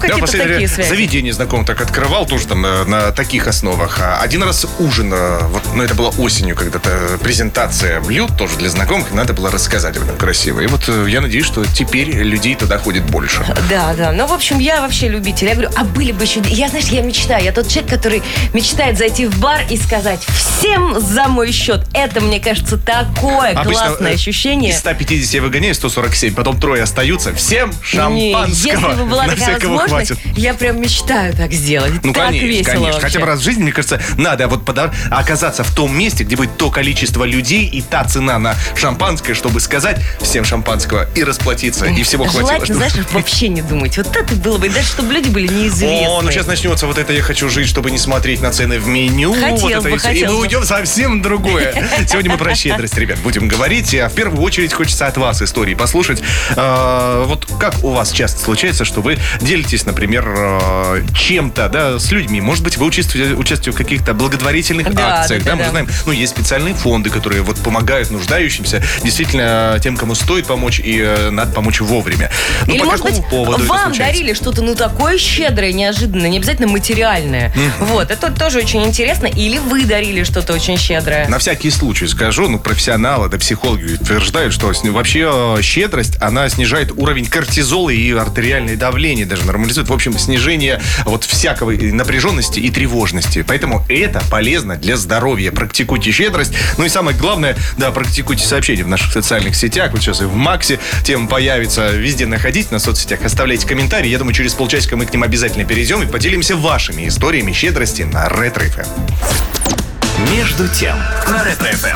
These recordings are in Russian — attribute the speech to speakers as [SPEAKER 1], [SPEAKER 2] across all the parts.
[SPEAKER 1] Какие-то такие связи.
[SPEAKER 2] Заведение знакомых так открывал, тоже там на таких основах. Один раз ужин, это было осенью, когда-то презентация блюд тоже для знакомых, надо было рассказать об этом красиво. И вот я надеюсь, что теперь людей туда ходит больше.
[SPEAKER 1] Да. Ну, в общем, я вообще любитель. Я говорю, были бы еще... Я мечтаю. Я тот человек, который мечтает зайти в бар и сказать всем за мой счет. Это, мне кажется, такое классное ощущение.
[SPEAKER 2] Из 150 я выгоняю 147, потом трое остаются. Всем шампанского.
[SPEAKER 1] Если бы была такая возможность, я прям мечтаю так сделать.
[SPEAKER 2] Ну,
[SPEAKER 1] так
[SPEAKER 2] конечно,
[SPEAKER 1] весело
[SPEAKER 2] конечно.
[SPEAKER 1] вообще.
[SPEAKER 2] Хотя бы раз в жизни, мне кажется, надо оказаться в том месте, где будет то количество людей и та цена на шампанское, чтобы сказать всем шампанского и расплатиться, и всего хватило.
[SPEAKER 1] Желательно, знаешь, вообще не думать. Вот это было бы, дальше, чтобы люди были неизвестны.
[SPEAKER 2] Ну сейчас начнется вот это «я хочу жить, чтобы не смотреть на цены в меню». И мы уйдем совсем в другое. Сегодня мы про щедрость, ребят, будем говорить. А в первую очередь хочется от вас истории послушать. Вот как у вас часто случается, что вы делитесь, например, чем-то, с людьми? Может быть, вы участвуете в каких-то благотворительных акциях, мы знаем, есть специальные фонды, которые вот помогают нуждающимся, действительно тем, кому стоит помочь, и надо помочь вовремя.
[SPEAKER 1] Или, по может быть, вам дарили что-то, такое щедрое, неожиданное, не обязательно материальное. Вот, это тоже очень интересно. Или вы дарили что-то очень щедрое.
[SPEAKER 2] На всякий случай скажу, профессионалы, психологи утверждают, что вообще щедрость, она снижает уровень кортизола и артериальное давление, даже нормализует. В общем, снижение всякого напряженности и тревожности. Поэтому это полезно для здоровья. Практикуйте щедрость. И самое главное, практикуйте сообщения в наших социальных сетях. Вот сейчас и в Максе тема появится. Везде находите на соцсетях, оставляйте комментарии. Я думаю, через полчасика мы к ним обязательно перейдем и поделимся вашими историями щедрости на Ретро ФМ.
[SPEAKER 3] Между тем на Ретро ФМ.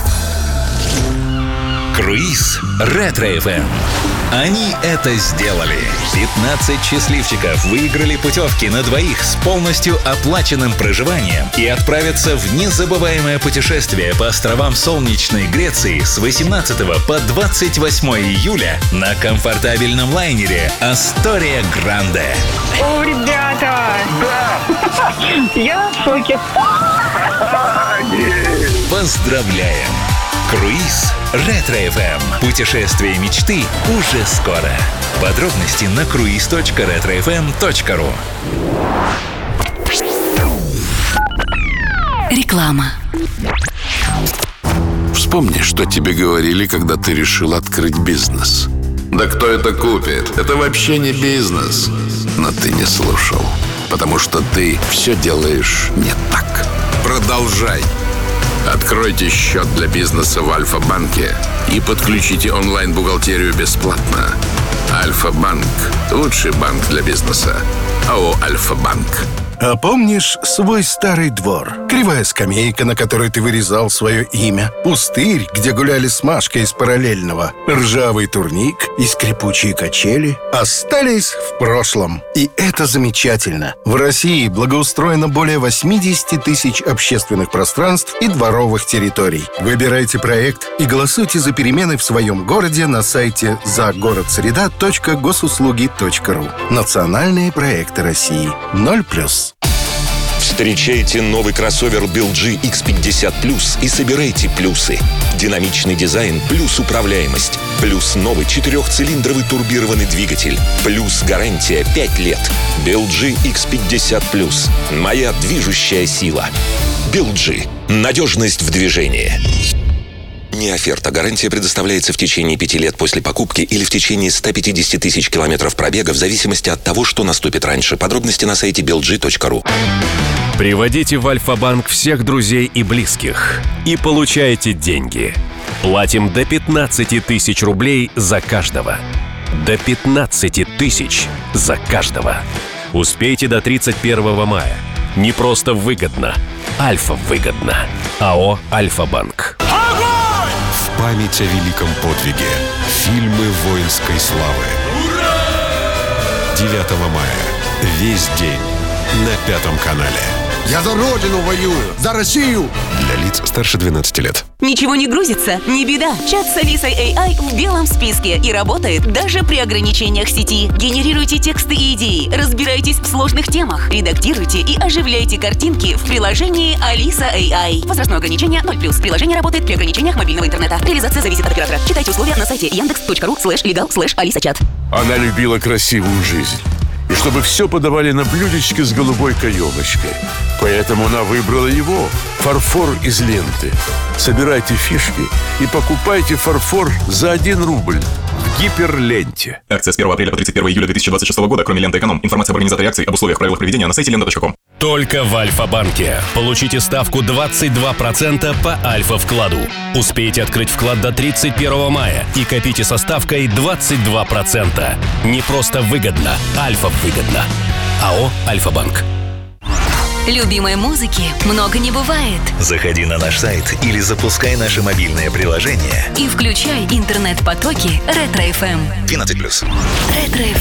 [SPEAKER 3] Круиз Ретро ФМ. Они это сделали. 15 счастливчиков выиграли путевки на двоих с полностью оплаченным проживанием и отправятся в незабываемое путешествие по островам солнечной Греции с 18 по 28 июля на комфортабельном лайнере «Астория Гранде».
[SPEAKER 4] О, ребята! Да! Я в шоке.
[SPEAKER 3] Поздравляем! Круиз Ретро ФМ. Путешествие мечты уже скоро. Подробности на cruise.retrofm.ru.
[SPEAKER 5] Реклама.
[SPEAKER 6] Вспомни, что тебе говорили, когда ты решил открыть бизнес. Да кто это купит? Это вообще не бизнес. Но ты не слушал, потому что ты все делаешь не так. Продолжай. Откройте счет для бизнеса в Альфа-банке и подключите онлайн-бухгалтерию бесплатно. Альфа-банк – лучший банк для бизнеса. АО «Альфа-банк».
[SPEAKER 7] А помнишь свой старый двор? Кривая скамейка, на которой ты вырезал свое имя. Пустырь, где гуляли с Машкой из параллельного. Ржавый турник и скрипучие качели остались в прошлом. И это замечательно. В России благоустроено более 80 тысяч общественных пространств и дворовых территорий. Выбирайте проект и голосуйте за перемены в своем городе на сайте загородсреда.госуслуги.ру. Национальные проекты России. 0+.
[SPEAKER 8] Встречайте новый кроссовер BeelG X50 Plus и собирайте плюсы. Динамичный дизайн плюс управляемость. Плюс новый 4-цилиндровый турбированный двигатель. Плюс гарантия 5 лет. BeelG X50 Plus. Моя движущая сила. BeelG. Надежность в движении. Не оферта. Гарантия предоставляется в течение 5 лет после покупки или в течение 150 тысяч километров пробега в зависимости от того, что наступит раньше. Подробности на сайте beelg.ru.
[SPEAKER 9] Приводите в Альфа-банк всех друзей и близких и получайте деньги. Платим до 15 тысяч рублей за каждого. До 15 тысяч за каждого. Успейте до 31 мая. Не просто выгодно. Альфа-выгодно. АО «Альфа-банк».
[SPEAKER 10] В память о великом подвиге. Фильмы воинской славы. 9 мая. Весь день на 5 канале.
[SPEAKER 11] Я за Родину воюю! За Россию!
[SPEAKER 10] Для лиц старше 12 лет.
[SPEAKER 5] Ничего не грузится? Не беда. Чат с Алисой AI в белом списке и работает даже при ограничениях сети. Генерируйте тексты и идеи, разбирайтесь в сложных темах, редактируйте и оживляйте картинки в приложении Алиса AI. Возрастное ограничение 0+. Приложение работает при ограничениях мобильного интернета. Реализация зависит от оператора. Читайте условия на сайте yandex.ru/legal/alisachat.
[SPEAKER 6] Она любила красивую жизнь.
[SPEAKER 12] и чтобы все подавали на блюдечке с голубой каемочкой. Поэтому она выбрала его – фарфор из ленты. Собирайте фишки и покупайте фарфор за 1 рубль в Гиперленте.
[SPEAKER 13] Акция с 1 апреля по 31 июля 2026 года, кроме ленты «Эконом». Информация об организаторе акции, об условиях, правилах проведения на сайте lenta.com.
[SPEAKER 9] Только в Альфа-банке. Получите ставку 22% по Альфа-вкладу. Успейте открыть вклад до 31 мая и копите со ставкой 22%. Не просто выгодно, Альфа-выгодно. АО «Альфа-банк».
[SPEAKER 5] Любимой музыки много не бывает.
[SPEAKER 3] Заходи на наш сайт или запускай наше мобильное приложение.
[SPEAKER 5] И включай интернет-потоки Ретро-ФМ.
[SPEAKER 3] 12+.
[SPEAKER 5] Ретро-ФМ.